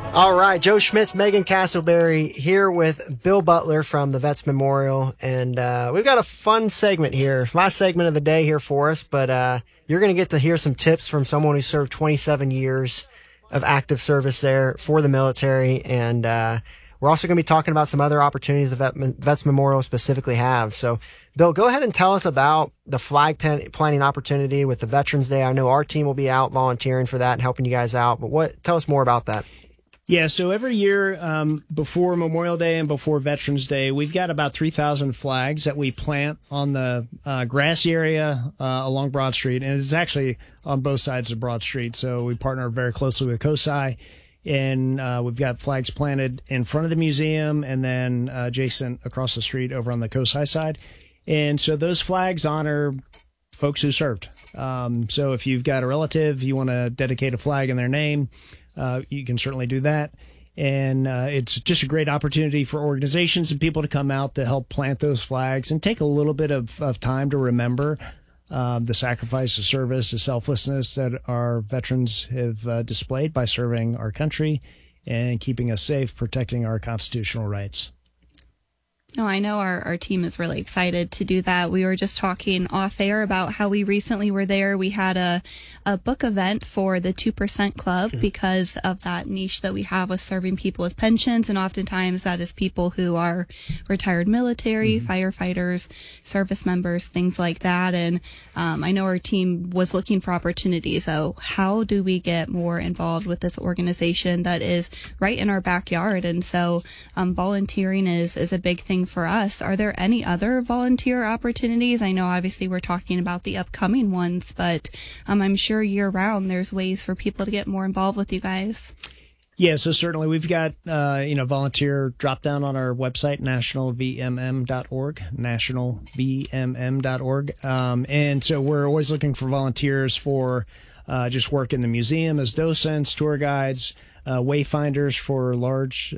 All right, Joe Schmitz, Megan Castleberry here with Bill Butler from the Vets Memorial, and we've got a fun segment here, my segment of the day here for us, but you're going to get to hear some tips from someone who served 27 years of active service there for the military, and we're also going to be talking about some other opportunities the Vets Memorial specifically have. So, Bill, go ahead and tell us about the flag planting opportunity with the Veterans Day. I know our team will be out volunteering for that and helping you guys out, but tell us more about that. Yeah, so every year before Memorial Day and before Veterans Day, we've got about 3,000 flags that we plant on the grassy area along Broad Street. And it's actually on both sides of Broad Street. So we partner very closely with COSI. And we've got flags planted in front of the museum and then adjacent across the street over on the COSI side. And so those flags honor folks who served. So if you've got a relative, you want to dedicate a flag in their name, you can certainly do that. And it's just a great opportunity for organizations and people to come out to help plant those flags and take a little bit of time to remember the sacrifice, the service, the selflessness that our veterans have displayed by serving our country and keeping us safe, protecting our constitutional rights. No, I know our team is really excited to do that. We were just talking off air about how we recently were there. We had a book event for the 2% Club because of that niche that we have with serving people with pensions. And oftentimes that is people who are retired military, firefighters, service members, things like that. And I know our team was looking for opportunities. So how do we get more involved with this organization that is right in our backyard? And so volunteering is a big thing for us. Are there any other volunteer opportunities? I know obviously we're talking about the upcoming ones, but I'm sure year round there's ways for people to get more involved with you guys. Yeah, so certainly we've got, volunteer drop down on our website, nationalvmm.org, nationalvmm.org. And so we're always looking for volunteers for just work in the museum as docents, tour guides, wayfinders for large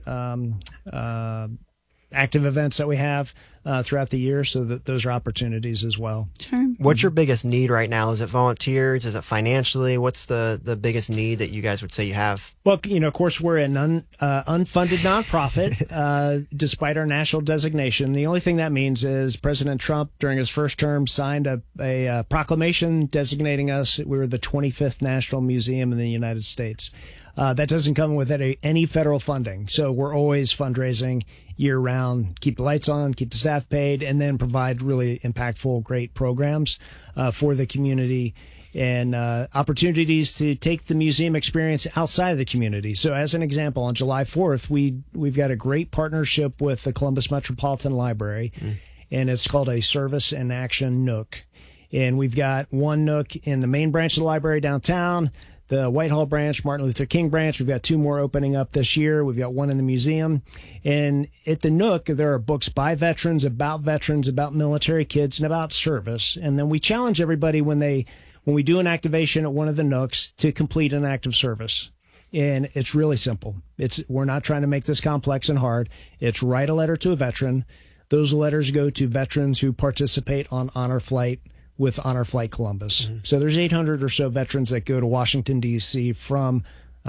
active events that we have throughout the year, so that those are opportunities as well. Sure. What's your biggest need right now? Is it volunteers? Is it financially? What's the biggest need that you guys would say you have? Well, of course, we're an unfunded nonprofit, despite our national designation. The only thing that means is President Trump, during his first term, signed a proclamation designating us. We were the 25th National Museum in the United States. That doesn't come with any federal funding. So we're always fundraising year round, keep the lights on, keep the staff paid, and then provide really impactful, great programs for the community and opportunities to take the museum experience outside of the community. So as an example, on July 4th, we've got a great partnership with the Columbus Metropolitan Library, and it's called a Service and Action Nook. And we've got one nook in the main branch of the library downtown, the Whitehall branch, Martin Luther King branch. We've got two more opening up this year. We've got one in the museum. And at the Nook, there are books by veterans, about military kids, and about service. And then we challenge everybody when we do an activation at one of the Nooks to complete an act of service. And it's really simple. We're not trying to make this complex and hard. It's write a letter to a veteran. Those letters go to veterans who participate on Honor Flight with Honor Flight Columbus. So there's 800 or so veterans that go to Washington, D.C. from,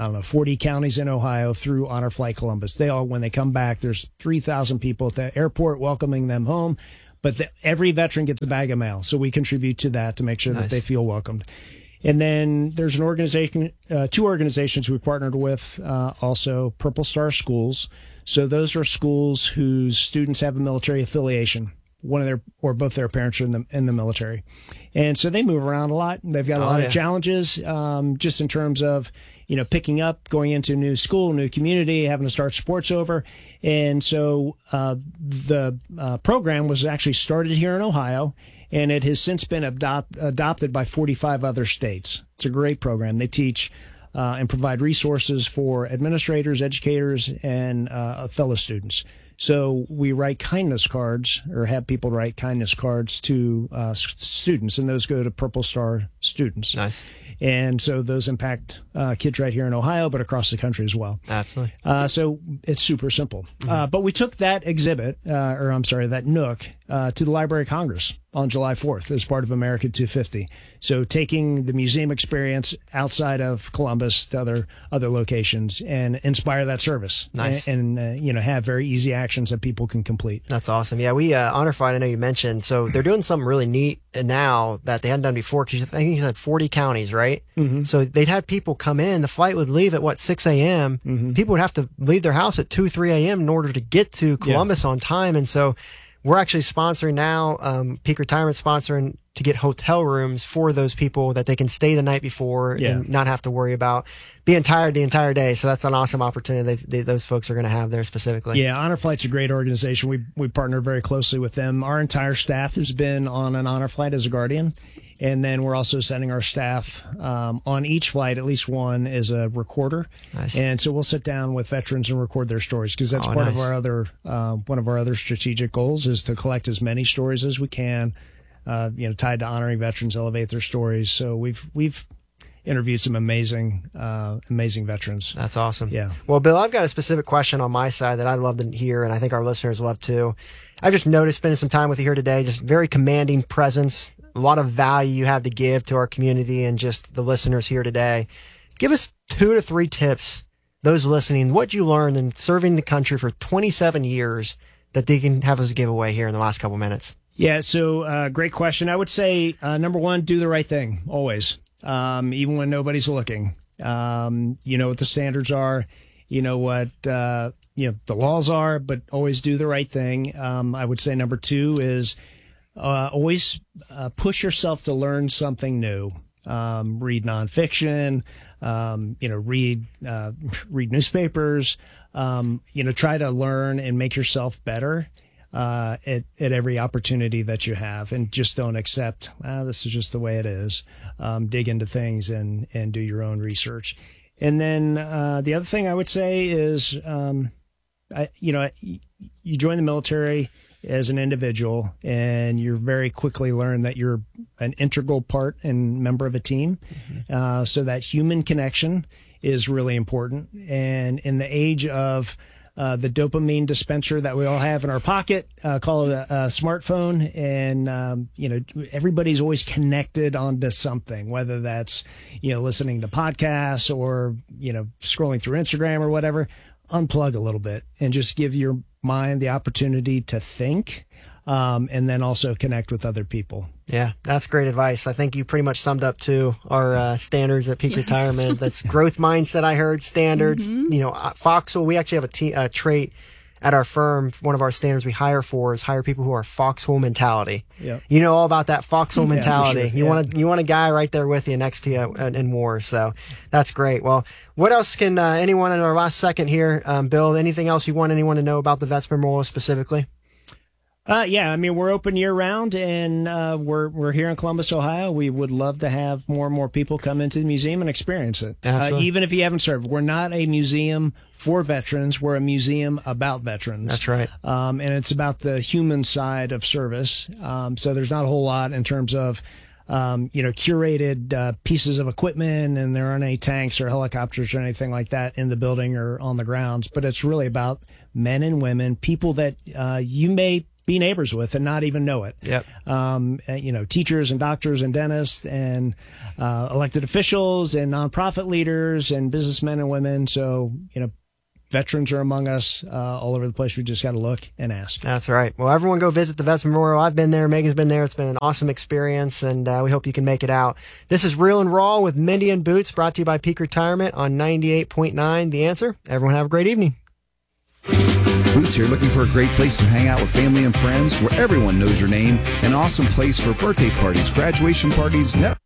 40 counties in Ohio through Honor Flight Columbus. When they come back, there's 3,000 people at the airport welcoming them home. But every veteran gets a bag of mail. So we contribute to that to make sure that they feel welcomed. And then there's an organization, two organizations we partnered with, also Purple Star Schools. So those are schools whose students have a military affiliation. One of their or both their parents are in the military. And so they move around a lot. They've got a lot of challenges, just in terms of, picking up, going into a new school, new community, having to start sports over. And so, the program was actually started here in Ohio, and it has since been adopted by 45 other states. It's a great program. They teach, and provide resources for administrators, educators, and, fellow students. So we write kindness cards, or have people write kindness cards to students, and those go to Purple Star students. Nice. And so those impact kids right here in Ohio, but across the country as well. Absolutely. So it's super simple. But we took that exhibit, that Nook, to the Library of Congress on July 4th as part of America 250. So taking the museum experience outside of Columbus to other locations and inspire that service. Nice. And have very easy actions that people can complete. That's awesome. Yeah, we Honor Flight, I know you mentioned, so they're doing something really neat now that they hadn't done before, because I think you said 40 counties, right? Mm-hmm. So they'd had people come in. The flight would leave at 6 a.m. Mm-hmm. People would have to leave their house at 2, 3 a.m. in order to get to Columbus on time. And so we're actually sponsoring now, Peak Retirement sponsoring to get hotel rooms for those people that they can stay the night before and not have to worry about being tired the entire day. So that's an awesome opportunity those folks are going to have there specifically. Yeah, Honor Flight's a great organization. We partner very closely with them. Our entire staff has been on an Honor Flight as a Guardian. And then we're also sending our staff on each flight, at least one is a recorder. Nice. And so we'll sit down with veterans and record their stories, because that's part of our other one of our other strategic goals is to collect as many stories as we can, tied to honoring veterans, elevate their stories. So we've interviewed some amazing veterans. That's awesome. Yeah. Well, Bill, I've got a specific question on my side that I'd love to hear, and I think our listeners love too. I've just noticed spending some time with you here today, just very commanding presence, a lot of value you have to give to our community and just the listeners here today. Give us 2 to 3 tips, those listening, what you learned in serving the country for 27 years that they can have us give away here in the last couple minutes. Yeah, so great question. I would say, number one, do the right thing, always, even when nobody's looking. You know what the standards are, you know what the laws are, but always do the right thing. I would say number 2 is always push yourself to learn something new. Read nonfiction, read newspapers, try to learn and make yourself better at every opportunity that you have, and just don't accept, this is just the way it is. Dig into things and do your own research. And then the other thing I would say is, you join the military as an individual, and you very quickly learn that you're an integral part and member of a team. Mm-hmm. So that human connection is really important. And in the age of the dopamine dispenser that we all have in our pocket, call it a smartphone, and everybody's always connected onto something, whether that's listening to podcasts or scrolling through Instagram or whatever. Unplug a little bit and just give your mind the opportunity to think, and then also connect with other people. Yeah, that's great advice. I think you pretty much summed up too our standards at Peak Retirement. That's growth mindset. I heard standards. Mm-hmm. Foxhole. We actually have a trait at our firm. One of our standards we hire for is hire people who are foxhole mentality. Yep. You know all about that foxhole mentality. Sure. You want a guy right there with you, next to you in war. So that's great. Well, what else can anyone in our last second here, Bill? Anything else you want anyone to know about the Vets Memorial specifically? We're open year round, and we're here in Columbus, Ohio. We would love to have more and more people come into the museum and experience it. Even if you haven't served. We're not a museum for veterans. We're a museum about veterans. That's right. And it's about the human side of service. So there's not a whole lot in terms of curated pieces of equipment, and there aren't any tanks or helicopters or anything like that in the building or on the grounds. But it's really about men and women, people that you may be neighbors with and not even know it. Yep. Teachers and doctors and dentists and elected officials and nonprofit leaders and businessmen and women. So, veterans are among us all over the place. We just got to look and ask. That's right. Well, everyone go visit the Vets Memorial. I've been there. Megan's been there. It's been an awesome experience, and we hope you can make it out. This is Real and Raw with Mindy and Boots, brought to you by Peak Retirement on 98.9 The Answer. Everyone have a great evening. Boots here, looking for a great place to hang out with family and friends where everyone knows your name, an awesome place for birthday parties, graduation parties,